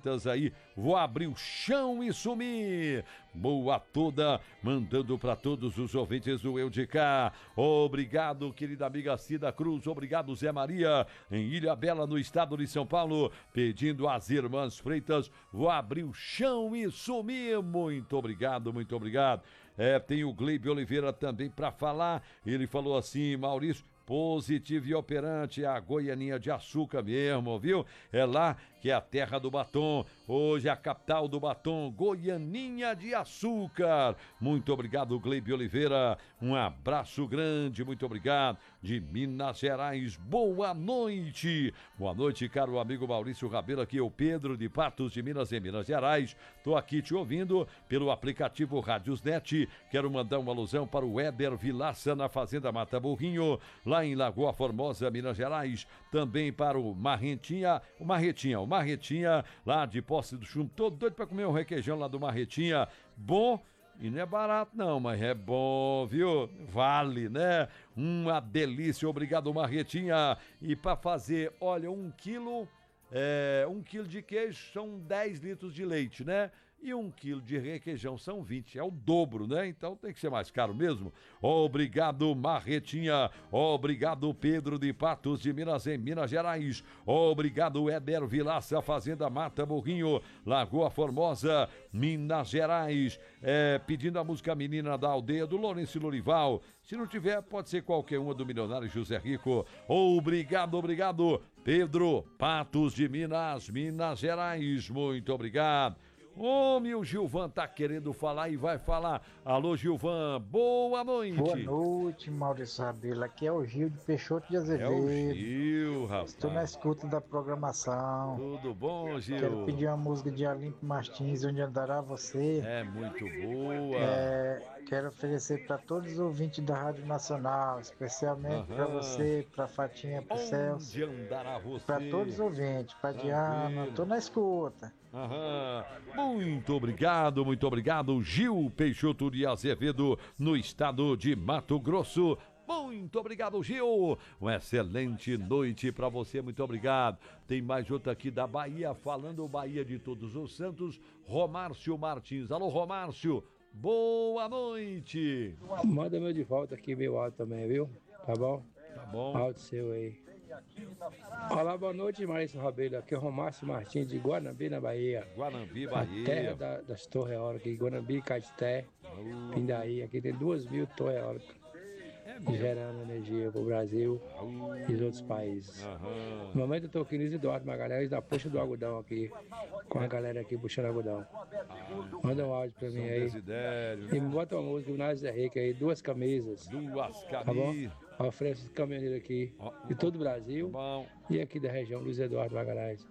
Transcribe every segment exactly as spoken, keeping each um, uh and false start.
freitas aí, vou abrir o chão e sumir. Boa toda, mandando para todos os ouvintes do Eu de Cá. Obrigado, querida amiga Cida Cruz, obrigado, Zé Maria, em Ilha Bela, no estado de São Paulo, pedindo às irmãs Freitas, vou abrir o chão e sumir. Muito obrigado, muito obrigado. É, tem o Gleibe Oliveira também para falar, ele falou assim, Maurício, positivo e operante, a Goianinha de Açúcar mesmo, viu? É lá que é a terra do batom, hoje é a capital do batom, Goianinha de Açúcar. Muito obrigado, Gleibe Oliveira, um abraço grande, muito obrigado. De Minas Gerais, boa noite. Boa noite, caro amigo Maurício Rabelo, aqui é o Pedro de Patos de Minas, em Minas Gerais. Tô aqui te ouvindo pelo aplicativo Rádiosnet. Quero mandar uma alusão para o Éder Vilaça, na Fazenda Mata Burrinho, lá em Lagoa Formosa, Minas Gerais. Também para o Marretinha, o Marretinha, o Marretinha, lá de Posse do Chumbo. Tô doido para comer um requeijão lá do Marretinha. Bom, e não é barato não, mas é bom, viu? Vale, né? Uma delícia, obrigado, Marretinha. E para fazer, olha, um quilo, é, um quilo de queijo são dez litros de leite, né? E um quilo de requeijão são vinte, é o dobro, né? Então tem que ser mais caro mesmo. Obrigado, Marretinha. Obrigado, Pedro de Patos de Minas, em Minas Gerais. Obrigado, Éder Vilaça, Fazenda Mata Burrinho, Lagoa Formosa, Minas Gerais. É, pedindo a música Menina da Aldeia, do Lourenço Lorival. Se não tiver, pode ser qualquer uma do Milionário José Rico. Obrigado, obrigado, Pedro Patos de Minas, Minas Gerais. Muito obrigado. Homem, o Gilvan tá querendo falar e vai falar. Alô, Gilvan, boa noite. Boa noite, Maurício Rabelo. Aqui é o Gil de Peixoto de Azevedo. É o Gil, rapaz. Estou na escuta da programação. Tudo bom, Gil? Quero pedir uma música de Olimpo Martins, Onde Andará Você. É muito boa. É, quero oferecer para todos os ouvintes da Rádio Nacional, especialmente para você, para Fatinha, para o Celso. Onde Andará Você. Para todos os ouvintes, para Diana, estou na escuta. Aham. Muito obrigado, muito obrigado, Gil Peixoto de Azevedo, no estado de Mato Grosso. Muito obrigado, Gil. Uma excelente noite para você, muito obrigado. Tem mais outra aqui da Bahia, falando Bahia de Todos os Santos, Romárcio Martins. Alô, Romárcio, boa noite. Manda meu de volta aqui, meu áudio também, viu? Tá bom? Tá bom. Áudio seu aí. Olá, boa noite, Maurício Rabelo. Aqui é o Romárcio Martins de Guanambi, na Bahia. Guanambi, Bahia. A terra da, das torres eólicas aqui, Guanambi, Caeté, uh. Pindaí. Aqui tem duas mil torres eólicas é gerando energia para o Brasil uh. e os outros países. Uhum. No momento eu estou aqui no Eduardo Magalhães, na puxa do algodão aqui, com a galera aqui puxando algodão. Ah. Manda um áudio para mim aí. Desidério. E me bota uma música do Názio Zé Rico aí, duas camisas. Duas camisas. Tá bom? Oferece os caminhoneiros aqui de todo o Brasil bom. E aqui da região, Luiz Eduardo Magalhães.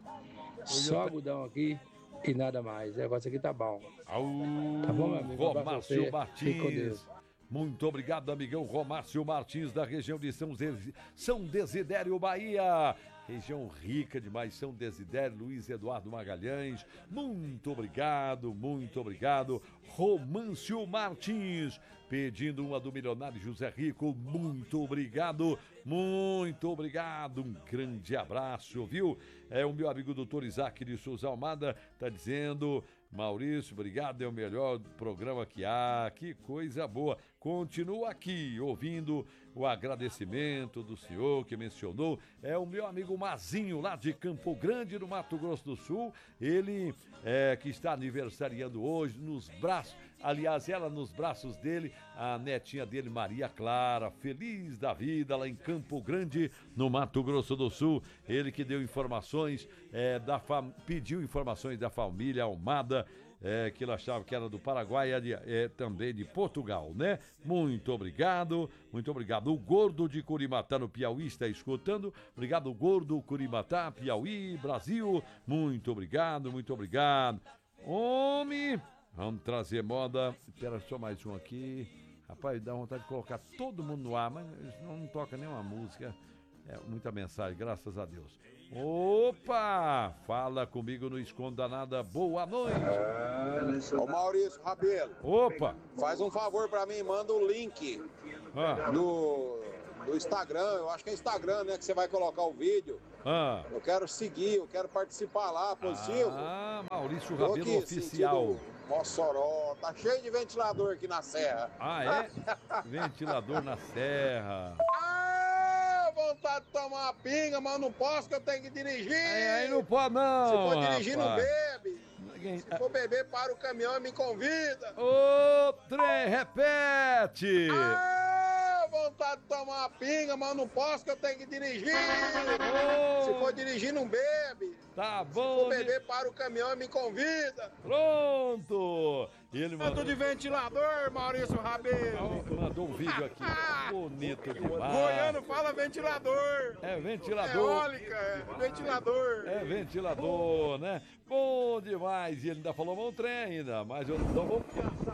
Só algodão aqui e nada mais. O negócio aqui tá bom. Au, tá bom, meu amigo? Romárcio Martins. Fique com Deus. Muito obrigado, amigão Romárcio Martins, da região de São, Des... São Desidério, Bahia. Região rica demais, São Desidério, Luiz Eduardo Magalhães. Muito obrigado, muito obrigado. Româncio Martins, pedindo uma do Milionário José Rico. Muito obrigado, muito obrigado. Um grande abraço, viu? É o meu amigo doutor Isaac de Souza Almada, tá dizendo... Maurício, obrigado, é o melhor programa que há, que coisa boa. Continua aqui, ouvindo o agradecimento do senhor que mencionou. É o meu amigo Mazinho, lá de Campo Grande, no Mato Grosso do Sul. Ele é, que está aniversariando hoje, nos braços, aliás, ela nos braços dele, a netinha dele, Maria Clara, feliz da vida, lá em Campo Grande, no Mato Grosso do Sul. Ele que deu informações, é, da fam... pediu informações da família Almada, É, que ele achava que era do Paraguai e é, também de Portugal, né? Muito obrigado, muito obrigado. O Gordo de Curimatá, no Piauí, está escutando. Obrigado, Gordo, Curimatá, Piauí, Brasil. Muito obrigado, muito obrigado. Homem, vamos trazer moda. Espera só mais um aqui. Rapaz, dá vontade de colocar todo mundo no ar, mas não, não toca nenhuma música. É muita mensagem, graças a Deus. Opa! Fala comigo, não esconda nada. Boa noite. Ô Maurício Rabelo. Opa! Faz um favor pra mim, manda o link ah. do, do Instagram. Eu acho que é Instagram, né? Que você vai colocar o vídeo. Ah. Eu quero seguir, eu quero participar lá, positivo. Ah, Maurício Tô Rabelo aqui, Oficial. sentindo Mossoró, tá cheio de ventilador aqui na serra. Ah, é? Ventilador na serra. Ah, vontade de tomar uma pinga, mas não posso que eu tenho que dirigir. É, aí não pode não, Se for dirigir, não rapaz. bebe. Se for beber, para o caminhão e me convida. Ô, trem, repete. Ah, vontade de tomar uma pinga, mas não posso que eu tenho que dirigir. Ô. Se for dirigir, não bebe. Tá Se bom. for beber, para o caminhão e me convida. Pronto. E ele mandou... de ventilador, Maurício Rabelo. Mandou um vídeo aqui. Bonito demais. Goiano fala ventilador. É ventilador. Eólica, é ventilador. É ventilador, né? Bom demais. E ele ainda falou um trem ainda, mas eu não vou...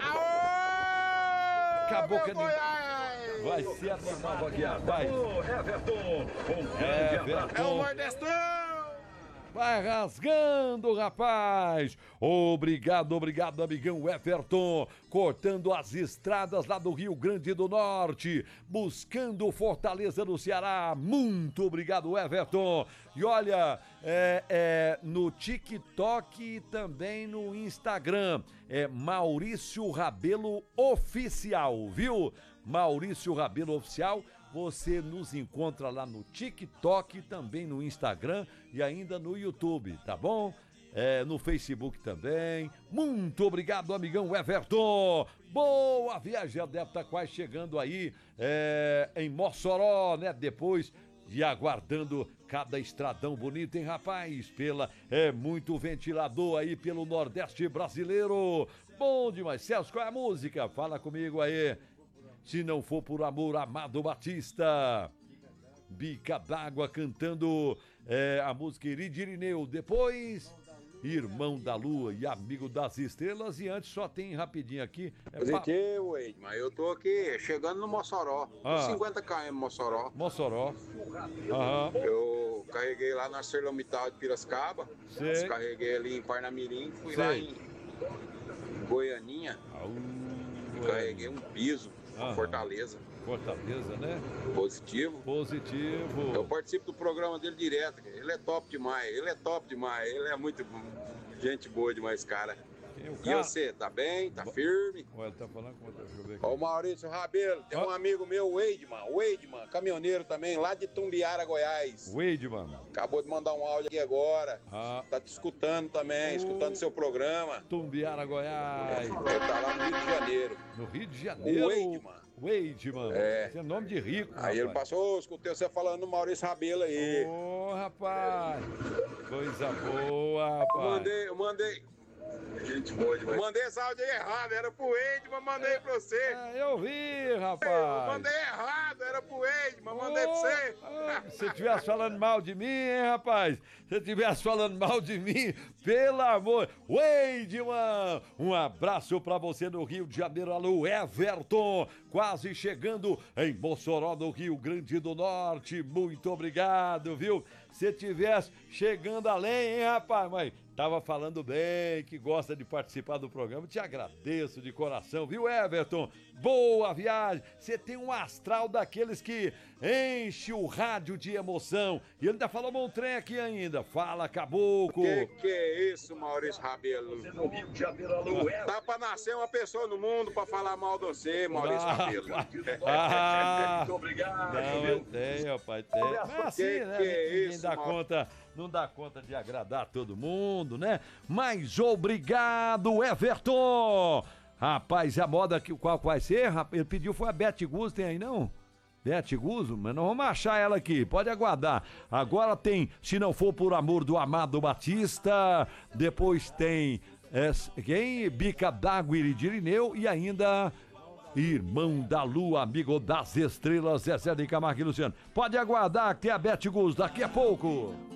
Aô! Acabou meu que Goiás! vai ser animado aqui, vai. Everton, É, É o Everton. Nordestão! Vai rasgando, rapaz! Obrigado, obrigado, amigão Everton, cortando as estradas lá do Rio Grande do Norte, buscando Fortaleza no Ceará. Muito obrigado, Everton. E olha, é, é, no TikTok e também no Instagram, é Maurício Rabelo Oficial, viu? Maurício Rabelo Oficial. Você nos encontra lá no TikTok, também no Instagram e ainda no YouTube, tá bom? É, no Facebook também. Muito obrigado, amigão Everton. Boa viagem, já deve estar quase chegando aí é, em Mossoró, né? Depois de aguardando cada estradão bonito, hein, rapaz? Pela, é muito ventilador aí pelo Nordeste brasileiro. Bom demais. Celso, qual é a música? Fala comigo aí. Se não for por amor, Amado Batista. Bica d'Água cantando é, a música Iridirineu. Depois, Irmão da Lua e Amigo das Estrelas. E antes só tem rapidinho aqui. É Positivo, Wade, mas eu tô aqui chegando no Mossoró. Ah. cinquenta quilômetros Mossoró. Mossoró. Aham. Eu carreguei lá na Serlomital de Piracicaba. Sei. Descarreguei ali em Parnamirim. Fui Sei. lá em Goianinha. Au, Carreguei um piso. Aham. Fortaleza. Fortaleza, né? Positivo. Positivo. Eu participo do programa dele direto. Ele é top demais. Ele é top demais. Ele é muito gente boa demais, cara. Tem o E cara... você, tá bem? Tá firme? Olha, ele tá falando com outra. Deixa eu ver aqui. Ó, o Maurício Rabelo, tem Ó. um amigo meu, o Weidman, o Weidman, caminhoneiro também, lá de Tumbiara, Goiás. Wade, mano. Acabou de mandar um áudio aqui agora. Ah, Tá te escutando também, escutando seu programa. Tumbiara, Goiás. Ele tá lá no Rio de Janeiro. No Rio de Janeiro. O Weidman. Wade, mano. É. Esse é nome de rico, Aí ele rapaz. passou, escutei você falando do Maurício Rabelo aí. Ô, rapaz. Coisa boa, Eu rapaz. mandei, eu mandei. Gente boa Eu demais. mandei esse áudio aí errado, era pro Weidman, mandei pra você. Ah, eu vi, Eu rapaz. mandei errado, era pro Weidman, mandei pra você. Ah, se você estivesse falando mal de mim, hein, rapaz? Se você estivesse falando mal de mim, pelo amor. Wade, mano, um abraço pra você no Rio de Janeiro. Alô, Everton, quase chegando em Mossoró, no Rio Grande do Norte. Muito obrigado, viu? Se tivesse chegando além, hein, rapaz? Mas tava falando bem, que gosta de participar do programa. Te agradeço de coração, viu, Everton? Boa viagem. Você tem um astral daqueles que enche o rádio de emoção. E ele ainda falou um trem aqui ainda. Fala, caboclo. Que que é isso, Maurício Rabelo? No Rio de Janeiro, alô, Everton. Dá pra nascer uma pessoa no mundo pra falar mal de você, Maurício Ah, Rabelo. Ah, Muito obrigado, não, viu? tem, rapaz, tem. Mas é assim, Que né? que é Ninguém isso, dá Mauro? conta, não dá conta de agradar todo mundo, né? Mas obrigado, Everton! Rapaz, a moda que qual vai ser? Rapaz, ele pediu foi a Beth Guzzo, tem aí não? Beth Guzzo? Mas nós vamos achar ela aqui, pode aguardar. Agora tem Se Não For Por Amor do Amado Batista, depois tem é, quem? Bica d'Água Iridirineu e ainda Irmão da Lua, Amigo das Estrelas, Zezé de Camargo e Luciano. Pode aguardar que tem a Beth Guzzo daqui a pouco.